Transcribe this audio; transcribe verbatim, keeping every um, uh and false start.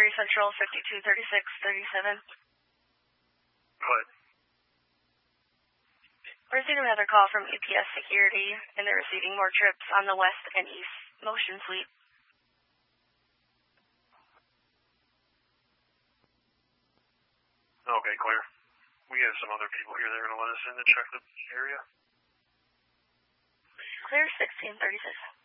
three Central, fifty-two thirty-six thirty-seven. Go ahead. We're receiving another call from U P S Security, and they're receiving more trips on the West and East Motion Fleet. Okay, clear. We have some other people here that are going to let us in to check the area. Clear sixteen thirty-six.